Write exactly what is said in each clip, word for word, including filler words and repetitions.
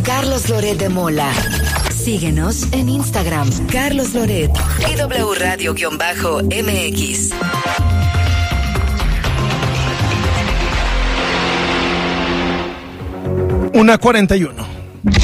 Carlos Loret de Mola. Síguenos en Instagram, Carlos Loret y W Radio-M X. Una cuarenta y uno.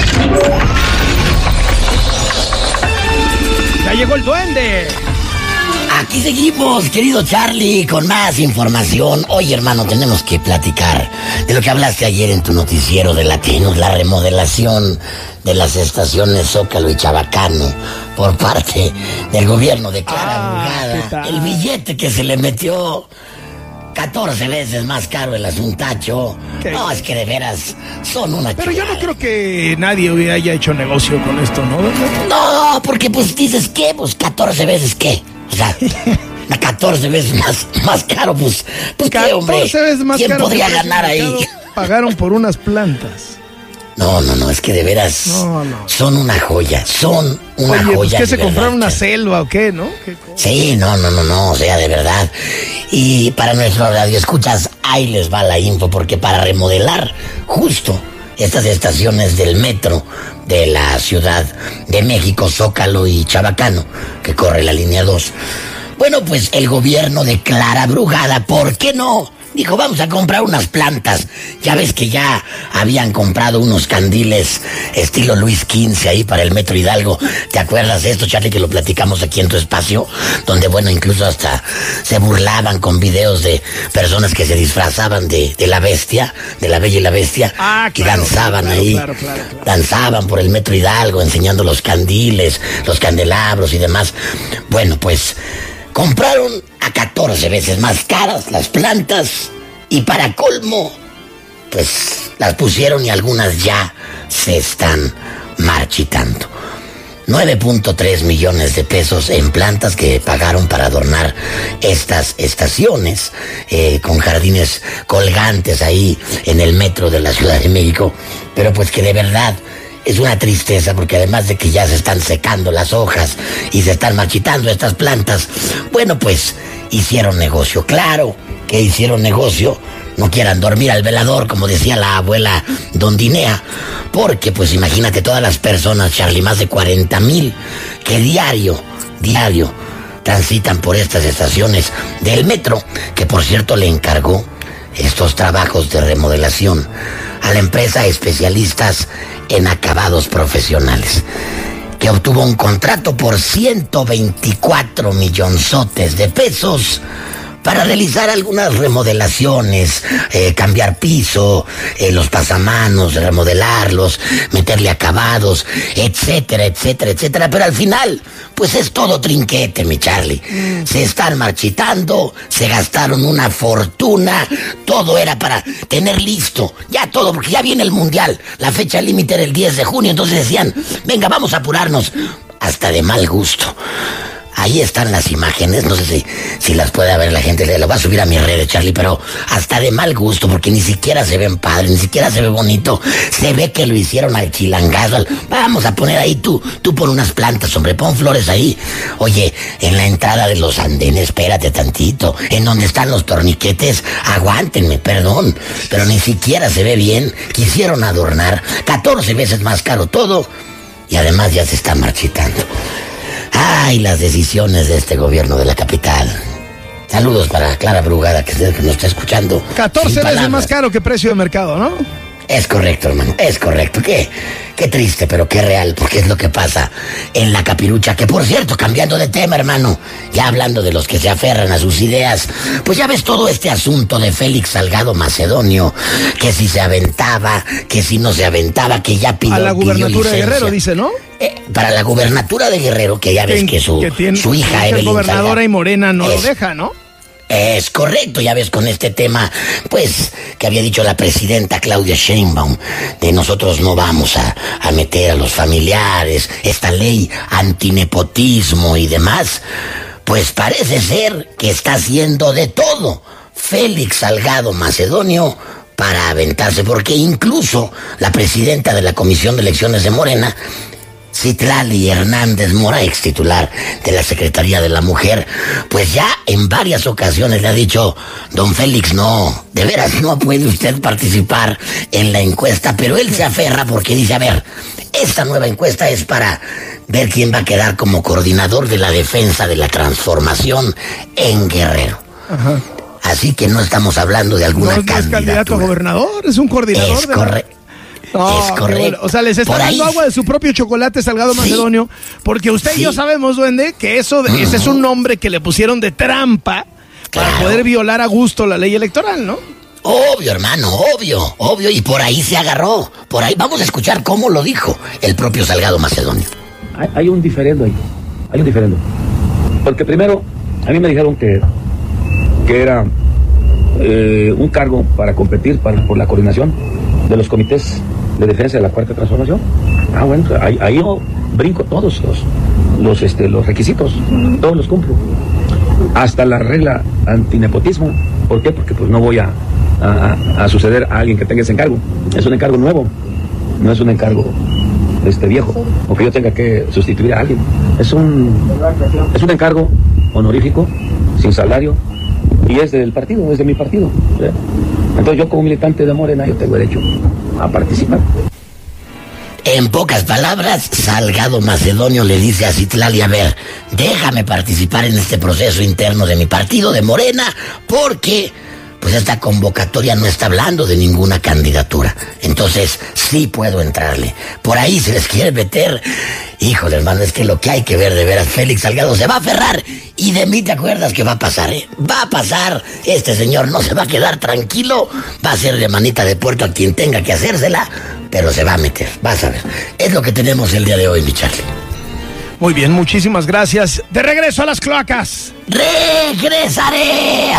Ya llegó el duende. Aquí seguimos, querido Charlie, con más información. Oye, hermano, tenemos que platicar de lo que hablaste ayer en tu noticiero de Latinos, la remodelación de las estaciones Zócalo y Chabacano por parte del gobierno de Clara Brugada. El billete que se le metió catorce veces más caro el asuntacho. ¿Qué? No, es que de veras son una Pero chulada. yo no creo que nadie haya hecho negocio con esto, ¿no? No, porque pues dices, ¿qué? Pues catorce veces, ¿qué? O sea, catorce veces más, más caro, pues, pues qué, hombre. Veces más ¿Quién caro podría ganar ahí? Pagaron por unas plantas. No, no, no, es que de veras no, no. son una joya, son una Oye, joya. Pues, ¿qué se verdad, compraron una Charlie. selva o qué, no? ¿Qué sí, no, no, no, no, o sea, de verdad. Y para nuestro radio escuchas, ahí les va la info, porque para remodelar justo estas estaciones del metro de la Ciudad de México, Zócalo y Chabacano, que corre la línea dos, bueno, pues el gobierno de Clara Brugada, ¿por qué no? Dijo, vamos a comprar unas plantas. Ya ves que ya habían comprado unos candiles estilo Luis quince ahí para el Metro Hidalgo. ¿Te acuerdas de esto, Charlie, que lo platicamos aquí en tu espacio? Donde, bueno, incluso hasta se burlaban con videos de personas que se disfrazaban de, de la bestia, de la Bella y la Bestia. Ah, que claro, danzaban claro, ahí. claro, claro, claro. Danzaban por el Metro Hidalgo enseñando los candiles, los candelabros y demás. Bueno, pues compraron a catorce veces más caras las plantas y para colmo, pues las pusieron y algunas ya se están marchitando. nueve punto tres millones de pesos en plantas que pagaron para adornar estas estaciones eh, con jardines colgantes ahí en el metro de la Ciudad de México, pero pues que de verdad es una tristeza porque además de que ya se están secando las hojas y se están marchitando estas plantas, bueno, pues hicieron negocio. Claro que hicieron negocio. No quieran dormir al velador, como decía la abuela Don Dinea, porque pues imagínate todas las personas, Charlie, más de cuarenta mil que diario, diario transitan por estas estaciones del metro, que por cierto le encargó estos trabajos de remodelación a la empresa Especialistas en Acabados Profesionales, que obtuvo un contrato por ciento veinticuatro millonzotes de pesos para realizar algunas remodelaciones, eh, cambiar piso, eh, los pasamanos, remodelarlos, meterle acabados, etcétera, etcétera, etcétera. Pero al final, pues es todo trinquete, mi Charlie. Mm. Se están marchitando, se gastaron una fortuna, todo era para tener listo, ya todo, porque ya viene el Mundial. La fecha límite era el diez de junio, entonces decían, venga, vamos a apurarnos, hasta de mal gusto. Ahí están las imágenes, no sé si, si las puede ver la gente, le lo va a subir a mis redes, Charlie, pero hasta de mal gusto, porque ni siquiera se ven padres, ni siquiera se ve bonito, se ve que lo hicieron al chilangazo. Al, vamos a poner ahí tú, tú pon unas plantas, hombre, pon flores ahí. Oye, en la entrada de los andenes, espérate tantito, en donde están los torniquetes, aguántenme, perdón, pero ni siquiera se ve bien, quisieron adornar, catorce veces más caro todo, y además ya se está marchitando. Ay, las decisiones de este gobierno de la capital. Saludos para Clara Brugada, que nos está escuchando. catorce veces más caro que precio de mercado, ¿no? Es correcto, hermano, es correcto. Qué, qué triste, pero qué real, porque es lo que pasa en la capirucha. Que por cierto, cambiando de tema, hermano, ya hablando de los que se aferran a sus ideas, pues ya ves todo este asunto de Félix Salgado Macedonio, que si se aventaba, que si no se aventaba, que ya pidió, a la gubernatura de Guerrero, dice, ¿no? Eh, para la gubernatura de Guerrero, que ya ves que, que su, que tiene, su hija es Evelyn gobernadora Salgado, y Morena no es, lo deja, ¿no? Es correcto, ya ves con este tema, pues, que había dicho la presidenta Claudia Sheinbaum, de nosotros no vamos a, a meter a los familiares, esta ley antinepotismo y demás, pues parece ser que está haciendo de todo Félix Salgado Macedonio para aventarse, porque incluso la presidenta de la Comisión de Elecciones de Morena Citlali Hernández Mora, ex titular de la Secretaría de la Mujer, pues ya en varias ocasiones le ha dicho, don Félix, no, de veras no puede usted participar en la encuesta, pero él se aferra porque dice, a ver, esta nueva encuesta es para ver quién va a quedar como coordinador de la defensa de la transformación en Guerrero. Ajá. Así que no estamos hablando de alguna no, no candidatura. Es candidato a gobernador, es un coordinador. Es correcto. No, es correcto. O sea, les está dando agua de su propio chocolate Salgado sí. Macedonio, porque usted sí. y yo sabemos, duende, que eso, uh-huh. ese es un nombre que le pusieron de trampa claro. para poder violar a gusto la ley electoral, ¿no? Obvio, hermano, obvio, obvio, y por ahí se agarró. Por ahí vamos a escuchar cómo lo dijo el propio Salgado Macedonio. Hay, hay un diferendo ahí, hay un diferendo. Porque primero, a mí me dijeron que, que era eh, un cargo para competir para, por la coordinación de los comités de defensa de la Cuarta Transformación. Ah, bueno, ahí, ahí yo brinco todos los, los, este, los requisitos, todos los cumplo. Hasta la regla antinepotismo. ¿Por qué? Porque pues no voy a, a, a suceder a alguien que tenga ese encargo. Es un encargo nuevo, no es un encargo este, viejo, o que yo tenga que sustituir a alguien. Es un, es un encargo honorífico, sin salario, y es del partido, es de mi partido. Entonces yo como militante de Morena yo tengo derecho a participar. En pocas palabras, Salgado Macedonio le dice a Citlali, a ver, déjame participar en este proceso interno de mi partido, de Morena, porque pues esta convocatoria no está hablando de ninguna candidatura. Entonces, sí puedo entrarle. Por ahí se les quiere meter. Híjole, hermano, es que lo que hay que ver de veras, Félix Salgado se va a aferrar. Y de mí te acuerdas que va a pasar, ¿eh? Va a pasar. Este señor no se va a quedar tranquilo. Va a hacerle manita de puerto a quien tenga que hacérsela, pero se va a meter. Vas a ver. Es lo que tenemos el día de hoy, mi Charlie. Muy bien, muchísimas gracias. De regreso a las cloacas. ¡Regresaré!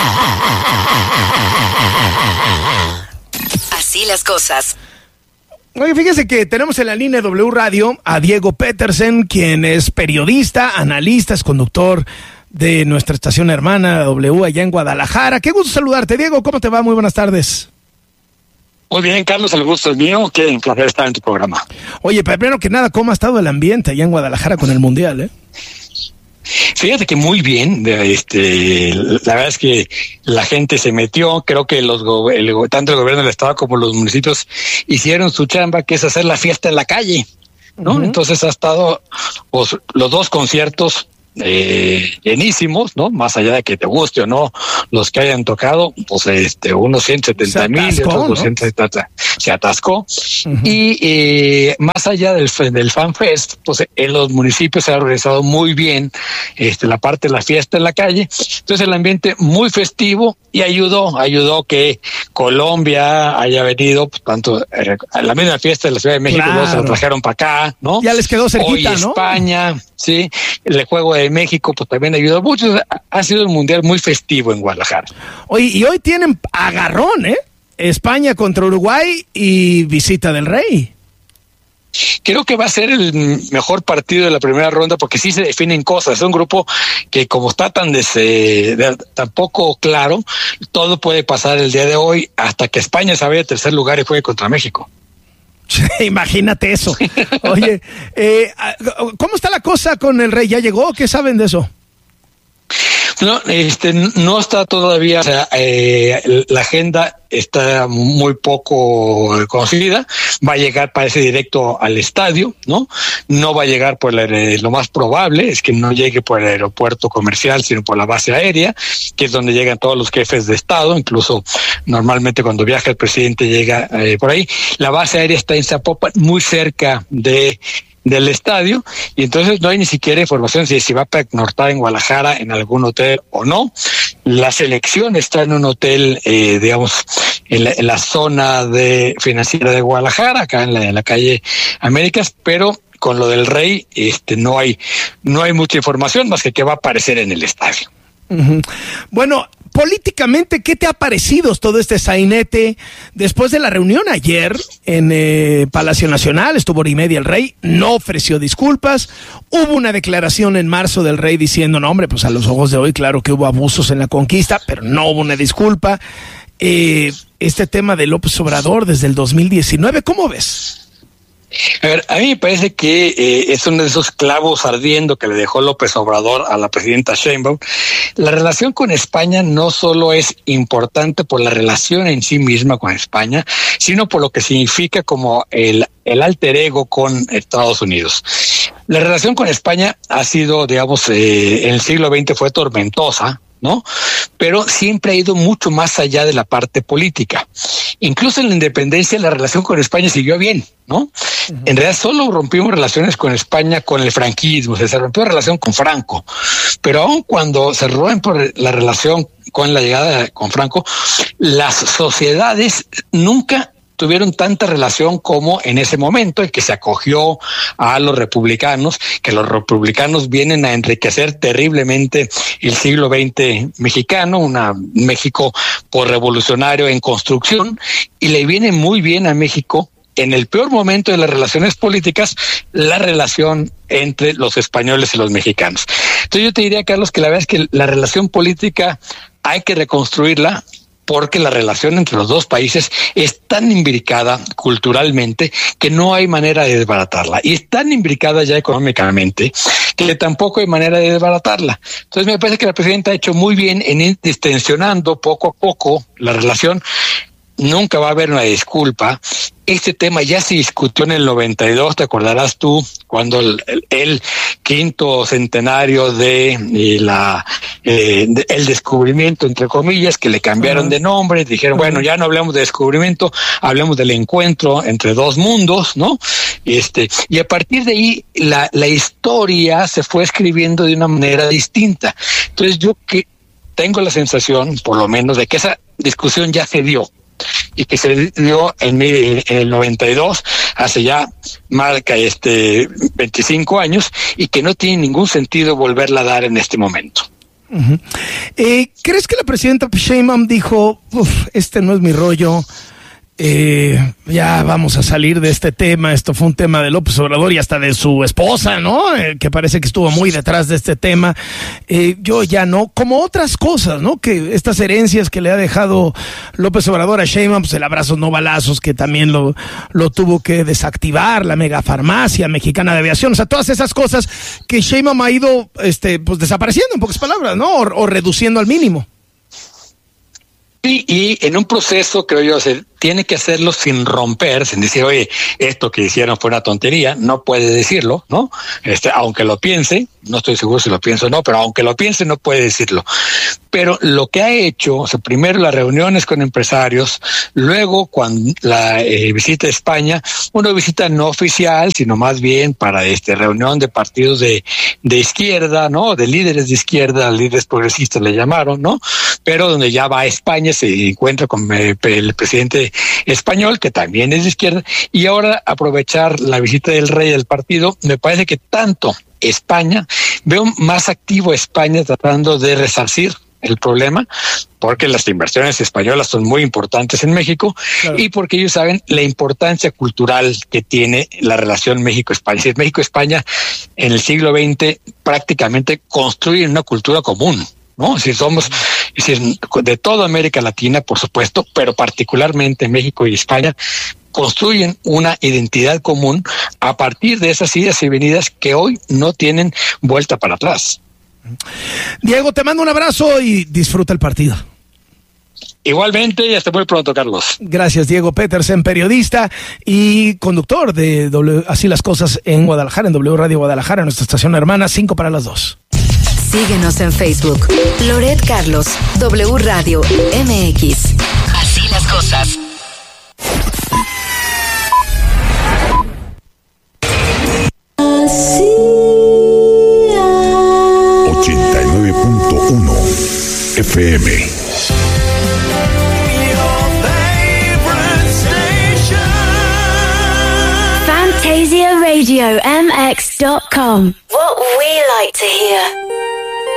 Así las cosas. Oye, fíjese que tenemos en la línea de W Radio a Diego Petersen, quien es periodista, analista, es conductor de nuestra estación hermana W allá en Guadalajara. Qué gusto saludarte, Diego. ¿Cómo te va? Muy buenas tardes. Muy bien, Carlos, el gusto es mío. Qué placer estar en tu programa. Oye, primero que nada, ¿cómo ha estado el ambiente allá en Guadalajara con el Mundial, eh? Fíjate que muy bien, este, la verdad es que la gente se metió, creo que los el, tanto el gobierno del estado como los municipios hicieron su chamba, que es hacer la fiesta en la calle, ¿no? Uh-huh. Entonces ha estado pues, los dos conciertos eh, llenísimos, ¿no? Más allá de que te guste o no los que hayan tocado, pues este unos ciento setenta mil y otros doscientos setenta se atascó. Uh-huh. Y eh, más allá del, del Fan Fest, pues en los municipios se ha organizado muy bien este la parte de la fiesta en la calle. Entonces el ambiente muy festivo y ayudó, ayudó que Colombia haya venido, pues, tanto eh, a la misma fiesta de la Ciudad de México, claro. Luego se la trajeron para acá, ¿no? Ya les quedó cerquita, Hoy ¿no? España, sí, el juego de México, pues también ayudó mucho. Ha sido un mundial muy festivo en Guadalajara. Oye, y hoy tienen agarrón, ¿eh? España contra Uruguay y visita del Rey. Creo que va a ser el mejor partido de la primera ronda porque sí se definen cosas. Es un grupo que como está tan, des, de, tan poco claro, todo puede pasar el día de hoy hasta que España se vaya a tercer lugar y juegue contra México. Imagínate eso. Oye, eh, ¿cómo está la cosa con el Rey? ¿Ya llegó? ¿Qué saben de eso? No, este, no está todavía, o sea, eh, la agenda está muy poco conocida. Va a llegar, parece, directo al estadio, ¿no? No va a llegar por el, lo más probable es que no llegue por el aeropuerto comercial, sino por la base aérea, que es donde llegan todos los jefes de estado. Incluso normalmente cuando viaja el presidente llega eh, por ahí. La base aérea está en Zapopan, muy cerca de del estadio, y entonces no hay ni siquiera información si, si va a pernoctar en Guadalajara en algún hotel o no. La selección está en un hotel, eh, digamos, en la, en la zona de financiera de Guadalajara, acá en la, en la calle Américas, pero con lo del Rey, este, no hay, no hay mucha información más que que va a aparecer en el estadio. Uh-huh. Bueno, políticamente, ¿qué te ha parecido todo este sainete después de la reunión ayer en eh, Palacio Nacional? Estuvo hora y media el Rey, no ofreció disculpas. Hubo una declaración en marzo del Rey diciendo, no hombre, pues a los ojos de hoy claro que hubo abusos en la conquista, pero no hubo una disculpa. Eh, este tema de López Obrador desde el dos mil diecinueve, ¿cómo ves? A ver, a mí me parece que eh, es uno de esos clavos ardiendo que le dejó López Obrador a la presidenta Sheinbaum. La relación con España no solo es importante por la relación en sí misma con España, sino por lo que significa como el, el alter ego con Estados Unidos. La relación con España ha sido, digamos, eh, en el siglo veinte fue tormentosa, ¿no? Pero siempre ha ido mucho más allá de la parte política. Incluso en la independencia la relación con España siguió bien, ¿no? Uh-huh. En realidad solo rompimos relaciones con España con el franquismo, o sea, se rompió la relación con Franco, pero aun cuando se rompe la relación con la llegada con Franco, las sociedades nunca tuvieron tanta relación como en ese momento en que se acogió a los republicanos, que los republicanos vienen a enriquecer terriblemente el siglo veinte mexicano, una México posrevolucionario en construcción, y le viene muy bien a México en el peor momento de las relaciones políticas, la relación entre los españoles y los mexicanos. Entonces yo te diría, Carlos, que la verdad es que la relación política hay que reconstruirla, porque la relación entre los dos países es tan imbricada culturalmente que no hay manera de desbaratarla. Y es tan imbricada ya económicamente que tampoco hay manera de desbaratarla. Entonces me parece que la presidenta ha hecho muy bien en ir distensionando poco a poco la relación. Nunca va a haber una disculpa. Este tema ya se discutió en el noventa y dos, te acordarás tú, cuando el, el, el quinto centenario de, de la eh, de, el descubrimiento, entre comillas, que le cambiaron uh-huh. de nombre, dijeron, uh-huh. bueno, ya no hablemos de descubrimiento, hablemos del encuentro entre dos mundos, ¿no? Este, y a partir de ahí la, la historia se fue escribiendo de una manera distinta. Entonces yo que tengo la sensación, por lo menos, de que esa discusión ya se dio, y que se dio en, en el noventa y dos, hace ya marca este veinticinco años, y que no tiene ningún sentido volverla a dar en este momento. Uh-huh. Eh, ¿Crees que la presidenta Sheinbaum dijo, uf, este no es mi rollo, eh, ya vamos a salir de este tema, esto fue un tema de López Obrador y hasta de su esposa, ¿no? Eh, que parece que estuvo muy detrás de este tema, eh, yo ya no, como otras cosas, ¿no? Que estas herencias que le ha dejado López Obrador a Sheinbaum, pues el abrazos no balazos, que también lo, lo tuvo que desactivar, la megafarmacia mexicana de aviación, o sea, todas esas cosas que Sheinbaum ha ido, este, pues desapareciendo, en pocas palabras, ¿no? O, o reduciendo al mínimo. Sí, y en un proceso, creo yo, se tiene que hacerlo sin romper, sin decir, oye, esto que hicieron fue una tontería, no puede decirlo, ¿no? Este, aunque lo piense, no estoy seguro si lo pienso o no, pero aunque lo piense, no puede decirlo. Pero lo que ha hecho, o sea, primero las reuniones con empresarios, luego cuando la eh, visita a España, una visita no oficial, sino más bien para este reunión de partidos de, de izquierda, ¿no? De líderes de izquierda, líderes progresistas le llamaron, ¿no? Pero donde ya va a España, se encuentra con eh, el presidente español, que también es de izquierda, y ahora aprovechar la visita del rey del partido. Me parece que tanto España, veo más activo a España tratando de resarcir el problema, porque las inversiones españolas son muy importantes en México, claro, y porque ellos saben la importancia cultural que tiene la relación México-España. Si México-España en el siglo veinte prácticamente construyen una cultura común, ¿no? Si somos, si de toda América Latina, por supuesto, pero particularmente México y España construyen una identidad común a partir de esas idas y venidas que hoy no tienen vuelta para atrás. Diego, te mando un abrazo y disfruta el partido. Igualmente, y hasta muy pronto, Carlos. Gracias, Diego Petersen, periodista y conductor de w, Así las Cosas en Guadalajara, en W Radio Guadalajara, nuestra estación hermana, cinco para las dos. Síguenos en Facebook, Loret Carlos, W Radio M X. Así las cosas. ochenta y nueve punto uno F M. Fantasia Radio M X dot com. What we like to hear.